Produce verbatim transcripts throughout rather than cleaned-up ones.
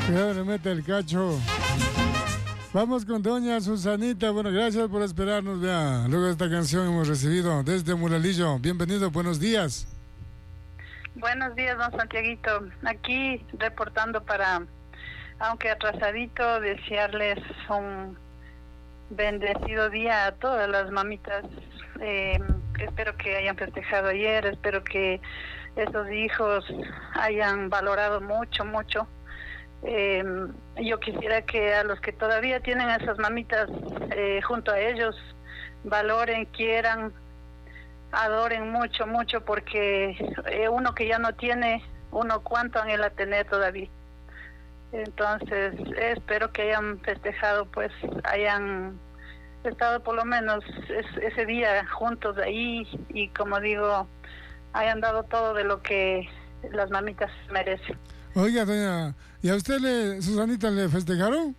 Cuidado, le mete el cacho. Vamos con doña Susanita. Bueno, gracias por esperarnos. Vea, luego de esta canción hemos recibido desde Muralillo. Bienvenido, buenos días. Buenos días, don Santiaguito. Aquí reportando para, aunque atrasadito, desearles un bendecido día a todas las mamitas. Eh, espero que hayan festejado ayer, espero que esos hijos hayan valorado mucho, mucho. Eh, yo quisiera que a los que todavía tienen a esas mamitas eh, junto a ellos, valoren, quieran, adoren mucho, mucho, porque eh, uno que ya no tiene, uno cuánto anhela tener todavía. Entonces, eh, espero que hayan festejado, pues hayan estado por lo menos es, ese día juntos ahí y, como digo, hayan dado todo de lo que las mamitas merecen. Oiga, doña, ¿y a usted, le, Susanita, le festejaron?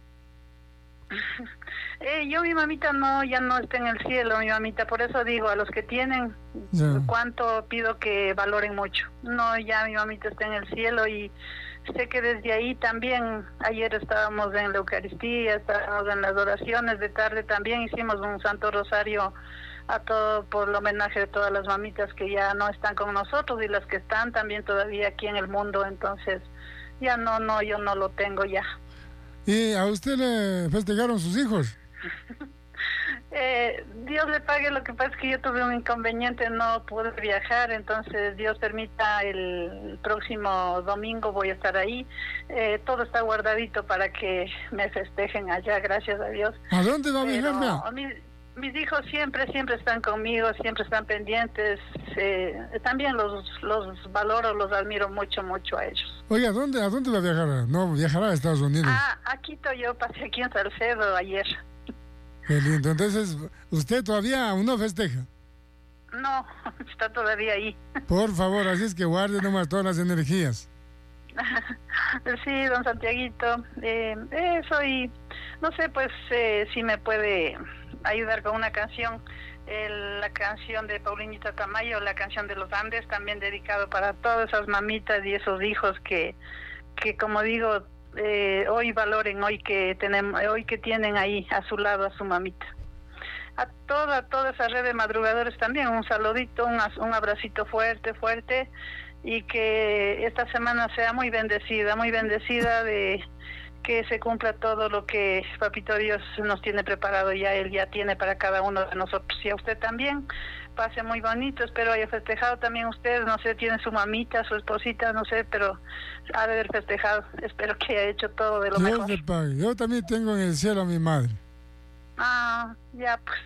eh, yo, mi mamita, no, ya no está en el cielo, mi mamita, por eso digo, a los que tienen, ya. Cuánto pido que valoren mucho. No, ya mi mamita está en el cielo y sé que desde ahí también, ayer estábamos en la Eucaristía, estábamos en las oraciones de tarde, también hicimos un Santo Rosario a todo por el homenaje de todas las mamitas que ya no están con nosotros y las que están también todavía aquí en el mundo. Entonces ya no, no, yo no lo tengo ya. ¿Y a usted le festejaron sus hijos? eh, Dios le pague, lo que pasa es que yo tuve un inconveniente, no pude viajar, entonces Dios permita, el próximo domingo voy a estar ahí. Eh, todo está guardadito para que me festejen allá, gracias a Dios. ¿A dónde va a viajar? Pero, mi, mis hijos siempre, siempre están conmigo, siempre están pendientes. Eh, también los los valoro, los admiro mucho, mucho a ellos. Oiga, ¿a dónde, ¿a dónde va a viajar? No, viajará a Estados Unidos. Ah, aquí estoy, yo pasé aquí en Salcedo ayer. Qué lindo. Entonces, ¿usted todavía aún no festeja? No, está todavía ahí. Por favor, así es que guarde nomás todas las energías. Sí, don Santiaguito, eh, eso y no sé, pues eh, si me puede ayudar con una canción, el, la canción de Paulinita Tamayo, la canción de los Andes, también dedicado para todas esas mamitas y esos hijos que, que como digo, eh, hoy valoren, hoy que tenemos, hoy que tienen ahí a su lado a su mamita. A toda, toda esa red de madrugadores también, un saludito, un, un abracito fuerte, fuerte, y que esta semana sea muy bendecida, muy bendecida, de que se cumpla todo lo que Papito Dios nos tiene preparado, ya Él ya tiene para cada uno de nosotros. Y a usted también, pase muy bonito, espero haya festejado también usted, no sé, tiene su mamita, su esposita, no sé, pero ha de haber festejado, espero que haya hecho todo de lo Dios mejor. le pague. Yo también tengo en el cielo a mi madre. Ah, ya pues.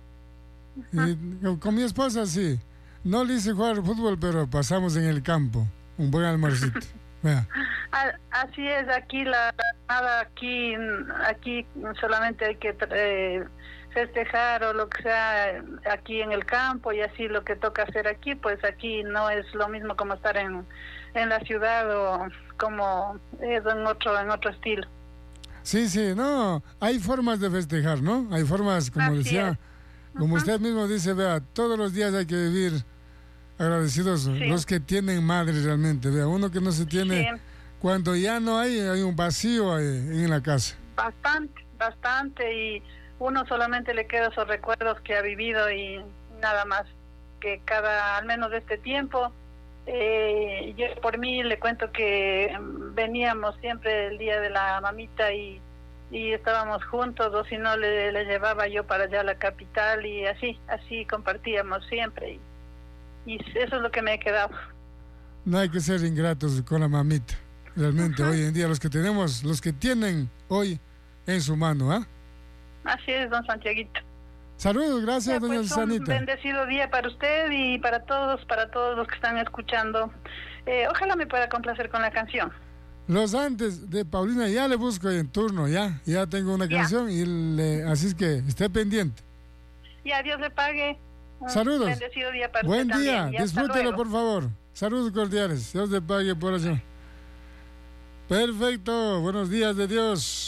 Y con mi esposa sí. No le hice jugar fútbol, pero pasamos en el campo. Un buen almuercito. Vea. Así es, aquí la nada, aquí aquí solamente hay que eh, festejar o lo que sea aquí en el campo, y así lo que toca hacer aquí, pues aquí no es lo mismo como estar en en la ciudad o como es en otro en otro estilo. Sí, sí, no, hay formas de festejar, ¿no? Hay formas, como Así decía, es. como Uh-huh. usted mismo dice, vea, todos los días hay que vivir agradecidos, sí, los que tienen madre realmente, vea, uno que no se tiene, sí, cuando ya no hay, hay un vacío ahí, en la casa. Bastante, bastante, y uno solamente le queda esos recuerdos que ha vivido y nada más, que cada, al menos de este tiempo, eh, yo por mí le cuento que veníamos siempre el día de la mamita y y estábamos juntos, o si no le, le llevaba yo para allá a la capital, y así, así compartíamos siempre, y, y eso es lo que me he quedado. No hay que ser ingratos con la mamita, realmente. Uh-huh. Hoy en día los que tenemos, los que tienen hoy en su mano, ¿ah? ¿eh? Así es, don Santiaguito. Saludos, gracias, ya, pues, doña Susanita. Un bendecido día para usted y para todos, para todos los que están escuchando. Eh, ojalá me pueda complacer con la canción. Los Andes de Paulina, ya le busco en turno, ya, ya tengo una canción, ya. y le, así es que esté pendiente. Ya, Dios le pague. Un Saludos. Bendecido día para Buen usted día, también. disfrútelo por favor. Saludos cordiales, Dios le pague por eso. Perfecto, buenos días de Dios.